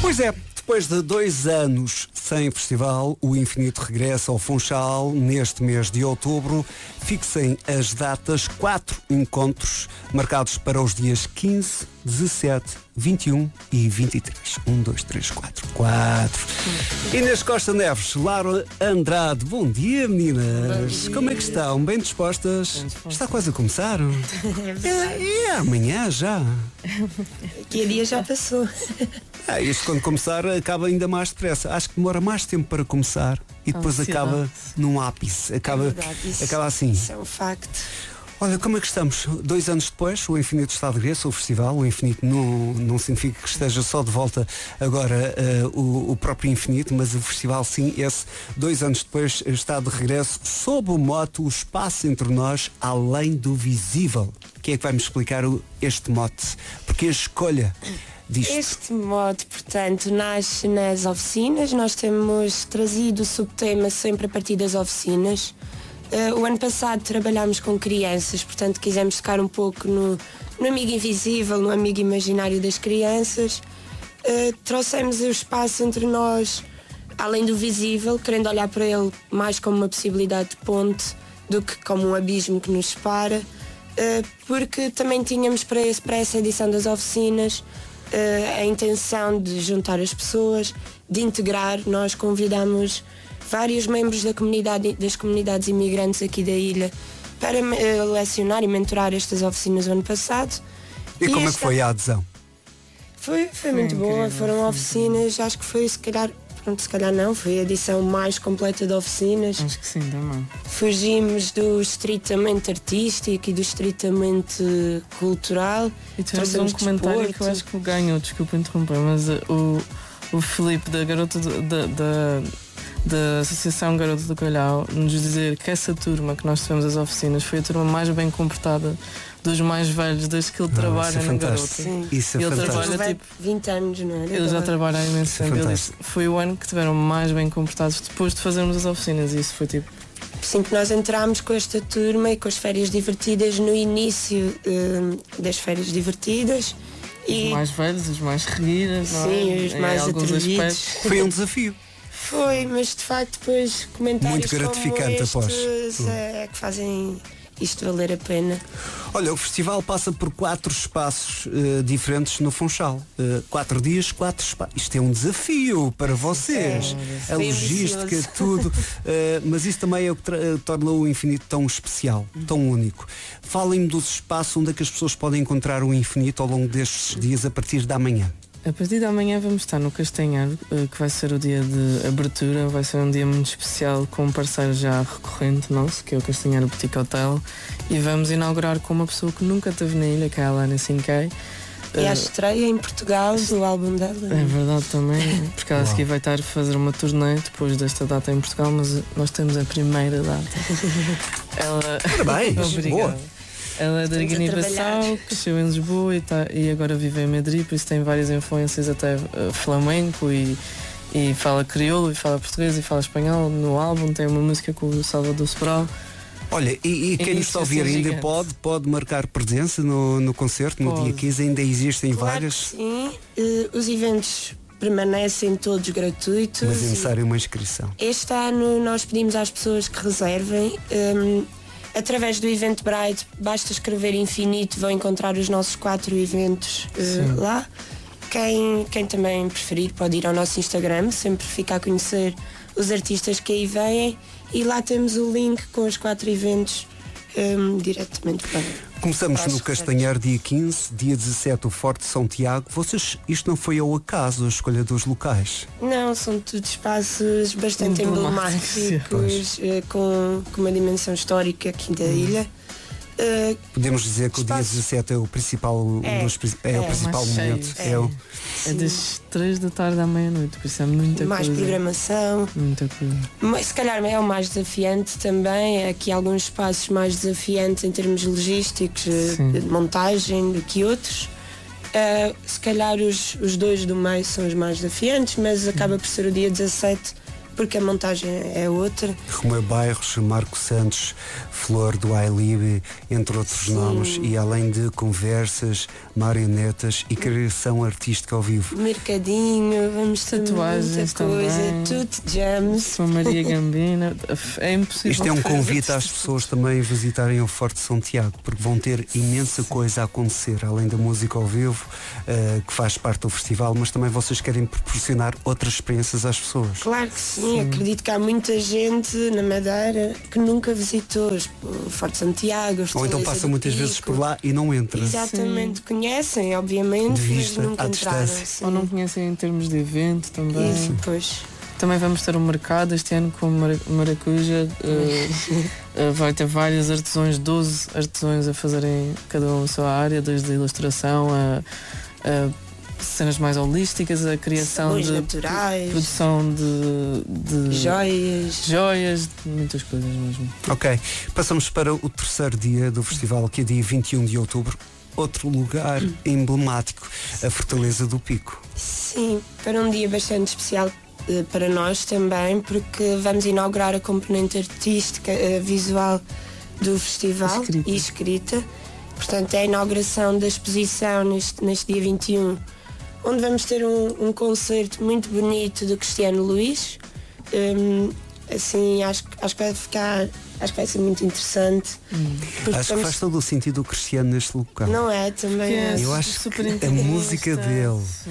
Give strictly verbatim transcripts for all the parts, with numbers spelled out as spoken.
Pois é, depois de dois anos sem festival, o Infinito regressa ao Funchal neste mês de outubro. Fixem as datas, quatro encontros marcados para os dias quinze, dezassete, vinte e um e vinte e três. Um, dois, três, quatro. Quatro. Inês Costa Neves, Lara Andrade, bom dia, meninas. Bom dia. Como é que estão? Bem dispostas? Bem dispostas. Está quase a começar? É, é amanhã já. Que a dia já passou. Ah, isto quando começar acaba ainda mais depressa. Acho que demora mais tempo para começar e depois Ansiedade. acaba num ápice. Acaba, É verdade, isso- acaba assim. Isso é um facto. Olha, como é que estamos? Dois anos depois, o Infinito está de regresso, o festival. O Infinito não, não significa que esteja só de volta agora uh, o, o próprio Infinito, mas o festival sim, esse dois anos depois está de regresso sob o mote O Espaço Entre Nós, Além do Visível. Quem é que vai me explicar o, este mote? Porque a escolha disto. Este modo, portanto, nasce nas oficinas. Nós temos trazido o subtema sempre a partir das oficinas. Uh, o ano passado trabalhámos com crianças, portanto quisemos tocar um pouco no, no amigo invisível, no amigo imaginário das crianças. Uh, trouxemos o espaço entre nós, além do visível, querendo olhar para ele mais como uma possibilidade de ponte do que como um abismo que nos separa, uh, porque também tínhamos para, esse, para essa edição das oficinas uh, a intenção de juntar as pessoas, de integrar. Nós convidamos vários membros da comunidade, das comunidades imigrantes aqui da ilha para uh, lecionar e mentorar estas oficinas o ano passado. E como é que esta- foi a adesão? Foi, foi muito incrível, boa, foram foi oficinas, acho que foi se calhar, pronto, se calhar não, foi a edição mais completa de oficinas. Acho que sim, também. Fugimos do estritamente artístico e do estritamente cultural. E tivemos um Trouxemos comentário desporto. que eu acho que ganhou, desculpa interromper, mas uh, o, o Filipe da garota do, da, da, da Associação Garota do Calhau nos dizer que essa turma que nós tivemos as oficinas foi a turma mais bem comportada dos mais velhos desde que ele Ah, trabalha isso é na fantástico. garota. Sim. Isso é Ele fantástico. trabalha- Ele vai tipo, vinte anos, não é? Ele já Agora. trabalha há imenso Isso é tempo. Ele disse, fantástico. foi o ano que tiveram mais bem comportados depois de fazermos as oficinas. E isso foi tipo. Sim, que nós entramos com esta turma e com as férias divertidas no início hum, das férias divertidas. Os E mais velhos, os mais regidas, não é? Sim, os Em mais alguns atrevidos. aspectos. Foi um desafio. foi, mas de facto depois comentários Muito gratificante como após. estes é que fazem isto valer a pena. Olha, o festival passa por quatro espaços eh, diferentes no Funchal. Eh, quatro dias, quatro espaços. Isto é um desafio para vocês. É, a bem logística, ambicioso. tudo. Eh, mas isso também é o que tra- eh, torna o Infinito tão especial, tão único. Falem-me dos espaços onde é que as pessoas podem encontrar o Infinito ao longo destes dias a partir da manhã. A partir de amanhã vamos estar no Castanhar, eh, que vai ser o dia de abertura, vai ser um dia muito especial com um parceiro já recorrente nosso, que é o Castanhar Boutique Hotel, e vamos inaugurar com uma pessoa que nunca esteve na ilha, que é a Alana Sinkei. É a estreia em Portugal do álbum dela. É verdade também, porque ela a Uau. seguir vai estar a fazer uma turnê depois desta data em Portugal, mas nós temos a primeira data. Ela... Parabéns, Obrigada. boa. Ela é da Estamos a Guiné-Bissau, trabalhar. cresceu em Lisboa e, tá, e agora vive em Madrid, por isso tem várias influências até uh, flamenco e, e fala crioulo, e fala português e fala espanhol. No álbum tem uma música com o Salvador Sobral. Olha, e, e quem nos está a ouvir Início ainda gigante. pode, pode marcar presença no, no concerto, no Pode. dia quinze, ainda existem Claro vagas, que sim, eh, os eventos permanecem todos gratuitos. mas é necessário uma inscrição. Este ano nós pedimos às pessoas que reservem. hum, através do Eventbrite, basta escrever Infinito, vão encontrar os nossos quatro eventos eh, Sim. lá. Quem, quem também preferir pode ir ao nosso Instagram, sempre fica a conhecer os artistas que aí vêm, e lá temos o link com os quatro eventos hum, diretamente para. Começamos Para as no Castanhar dia quinze, dia dezassete o Forte de São Tiago. Vocês, isto não foi ao acaso a escolha dos locais? Não, são tudo espaços bastante Emblemáticos, emblemáticos, eh, com, com uma dimensão histórica aqui da ilha. Eh, Podemos dizer que o dia Espaços- dezassete é o principal, um É, dos pri- é, o é. principal Mais cheio, momento. é. É o- É das três da tarde à meia-noite, por isso é muita mais coisa. programação. Muita coisa. Mas, se calhar é o mais desafiante também. Aqui alguns espaços mais desafiantes em termos logísticos, eh, Sim. de montagem, do que outros. Eh, se calhar os, os dois do meio são os mais desafiantes, mas acaba por ser o dia dezassete porque a montagem é outra. Romeu Bairros, Marco Santos, Flor do iLib, entre outros Sim. nomes, e além de conversas, marionetas e criação artística ao vivo. Mercadinho, vamos ter tatuagens muita coisa, tudo jams. Com Maria Gambina, é impossível. Isto é um convite às pessoas também visitarem o Forte São Tiago, porque vão ter imensa coisa a acontecer, além da música ao vivo, uh, que faz parte do festival, mas também vocês querem proporcionar outras experiências às pessoas. Claro que sim, sim. Acredito que há muita gente na Madeira que nunca visitou o Forte Santiago. Ou então passa muitas Pico. vezes por lá e não entra. Exatamente, sim. Conhecem, obviamente, de vista, mas nunca entraram. Ou não conhecem em termos de evento também. Isso, pois. Também vamos ter um mercado este ano com Maracuja. uh, uh, vai ter vários artesãos, doze artesãos a fazerem cada um a sua área, desde a ilustração a, a cenas mais holísticas, a criação Sabores de naturais, produção de, de joias, joias, muitas coisas mesmo. Ok, passamos para o terceiro dia do festival, que é dia vinte e um de outubro. Outro lugar hum. emblemático, a Fortaleza do Pico. Sim, para um dia bastante especial para nós também, porque vamos inaugurar a componente artística, visual do festival escrita. e escrita. Portanto, é a inauguração da exposição neste, neste dia vinte e um, onde vamos ter um, um concerto muito bonito do Cristiano Luís. Um, assim, acho, acho que vai ficar, acho que vai ser muito interessante. Hum. Acho estamos... que faz todo o sentido o Cristiano neste local. Não é? Também é. Eu acho super que a música dele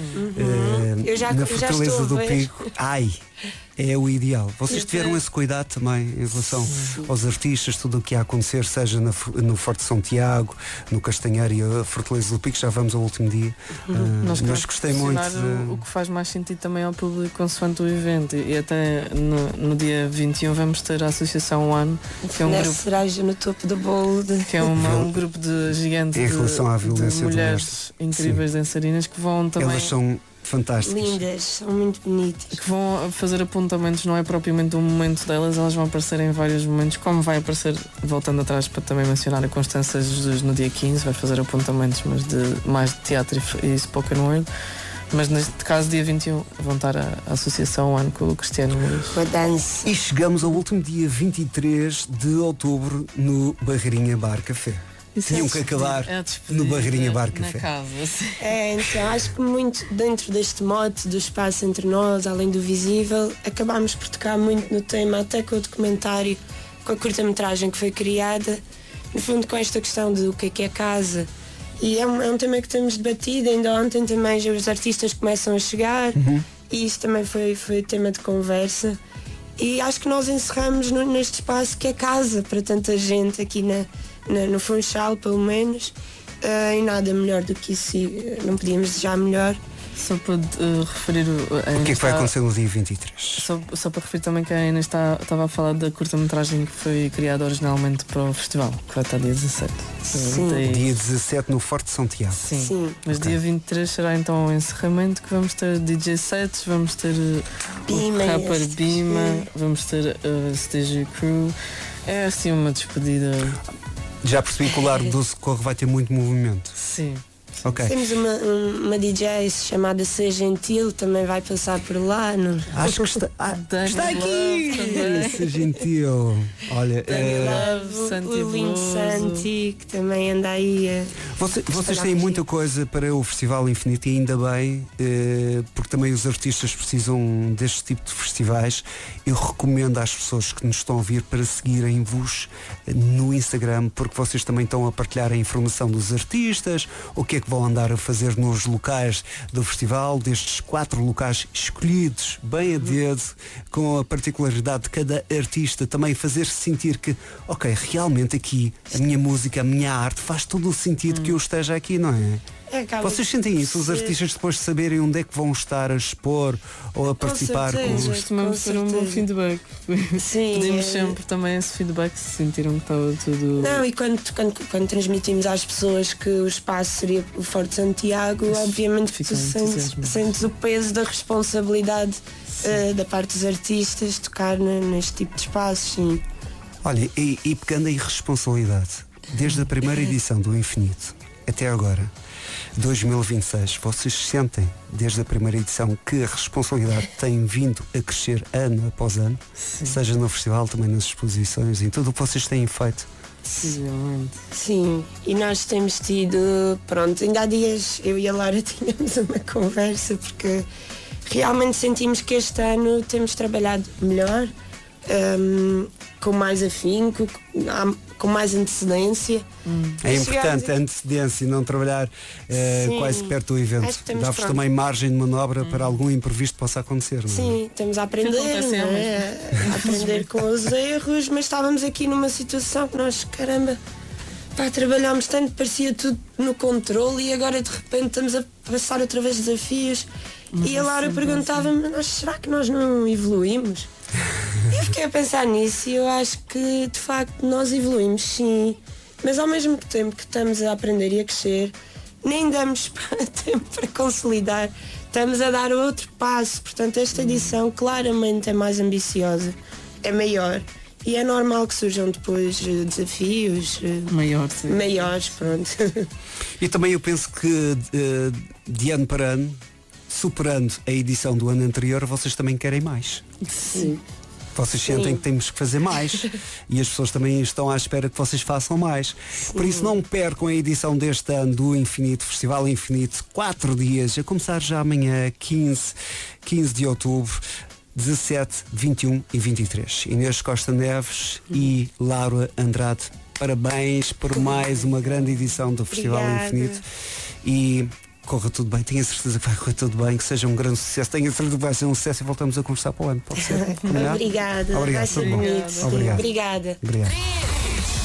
uhum. uh, eu já, na eu Fortaleza do ver. Pico, ai, é o ideal. Vocês tiveram esse cuidado também em relação Sim. aos artistas, tudo o que ia acontecer, seja na, no Forte São Tiago, no Castanheiro e a Fortaleza do Pico, já vamos ao último dia. Uhum. Uh, mas gostei muito. De... O que faz mais sentido também ao público consoante o evento. E até no, no dia vinte e um vamos ter a Associação One, que é um grupo cereja no topo do bolo de... que é uma, um grupo de gigantes em relação de, à violência de mulheres incríveis Sim. dançarinas que vão também. Elas são fantásticas. Lindas, são muito bonitas. Que vão fazer apontamentos, não é propriamente um momento delas, elas vão aparecer em vários momentos, como vai aparecer, voltando atrás para também mencionar a Constância Jesus no dia quinze, vai fazer apontamentos, mas de mais de teatro e, e spoken word. Mas neste caso, dia vinte e um, vão estar a, a Associação One com o Cristiano Luís. Com a dança. E chegamos ao último dia vinte e três de outubro no Barreirinha Bar Café. Isso Tinham é que acabar é no Barreirinha Bar Café. Casa, é, então, acho que muito dentro deste mote do espaço entre nós, além do visível, acabámos por tocar muito no tema, até com o documentário, com a curta-metragem que foi criada, no fundo com esta questão de o que é que é casa. E é um, é um tema que temos debatido, ainda ontem também já os artistas começam a chegar, uhum. e isso também foi, foi tema de conversa. E acho que nós encerramos no, neste espaço que é casa para tanta gente aqui na no Funchal, pelo menos, uh, e nada melhor do que isso, não podíamos desejar melhor. Só para uh, referir o, o que é que vai acontecer no dia vinte e três? Só, só para referir também que a Ana está, estava a falar da curta-metragem que foi criada originalmente para o festival, que vai estar dia dezassete. Sim. Daí... Dia dezassete no Forte São Tiago. Sim, Sim. Mas okay. dia vinte e três será então o encerramento, que vamos ter D J sets, vamos ter Bima, o rapper Bima, vamos ter a Stage Crew. É assim uma despedida. Já percebi que o Largo do Socorro vai ter muito movimento. Sim. Okay. Temos uma, uma D J chamada Ser Gentil, também vai passar por lá. Não? Acho que está, ah, está aqui! Ser Gentil. Olha, é... Love, o Lindo Santi, que também anda aí. A... Você, vocês têm muita coisa para o Festival Infinito, e ainda bem, eh, porque também os artistas precisam deste tipo de festivais. Eu recomendo às pessoas que nos estão a ouvir para seguirem-vos no Instagram, porque vocês também estão a partilhar a informação dos artistas, o que é que vão andar a fazer nos locais do festival, destes quatro locais escolhidos bem a dedo, com a particularidade de cada artista também fazer-se sentir que, ok, realmente aqui a minha música, a minha arte faz todo o sentido hum. que eu esteja aqui, não é? É, vocês sentem isso, os artistas depois de saberem onde é que vão estar a expor ou a participar com, certeza, com os... Costumamos ter um bom feedback. Sim, pedimos é... sempre também esse feedback, se sentiram que estava tudo... Não, e quando, quando, quando transmitimos às pessoas que o espaço seria o Forte Santiago, isso, obviamente que tu sentes, sentes o peso da responsabilidade uh, da parte dos artistas tocar na, neste tipo de espaços, sim. Olha, e, e pegando em responsabilidade, desde a primeira edição do Infinito, até agora, dois mil e vinte e seis, vocês sentem, desde a primeira edição, que a responsabilidade tem vindo a crescer ano após ano, Sim. seja no festival, também nas exposições, em tudo o que vocês têm feito? Sim. Sim, e nós temos tido, pronto, ainda há dias eu e a Laura tínhamos uma conversa, porque realmente sentimos que este ano temos trabalhado melhor, um, com mais afinco, com mais antecedência. Hum. É importante a antecedência e não trabalhar uh, quase perto do evento. Dá-vos também margem de manobra hum. para algum imprevisto possa acontecer, não é? Sim, estamos a aprender, não é? a aprender com os erros, mas estávamos aqui numa situação que nós, caramba, pá, trabalhámos tanto, parecia tudo no controle e agora de repente estamos a passar outra vez desafios. Mas e a Laura perguntava-me, nós, será que nós não evoluímos? Eu fiquei a pensar nisso e eu acho que de facto nós evoluímos, sim, mas ao mesmo tempo que estamos a aprender e a crescer, nem damos tempo para consolidar, estamos a dar outro passo. Portanto, esta edição claramente é mais ambiciosa, é maior e é normal que surjam depois desafios Maior, sim. maiores. Pronto. E também eu penso que de ano para ano, superando a edição do ano anterior, vocês também querem mais. Sim. Vocês sentem Sim. que temos que fazer mais e as pessoas também estão à espera que vocês façam mais. Sim. Por isso não percam a edição deste ano do Infinito, Festival Infinito, quatro dias, a começar já amanhã, quinze de outubro, dezassete, vinte e um e vinte e três. Inês Costa Neves uhum. e Laura Andrade, parabéns por mais uma grande edição do Festival Obrigada. Infinito e corra tudo bem, tenho a certeza que vai correr tudo bem, que seja um grande sucesso, tenho a certeza que vai ser um sucesso e voltamos a conversar para o ano, pode ser? Obrigada. Obrigado, vai ser tudo bom. bonito. Obrigado. Obrigada. Obrigado.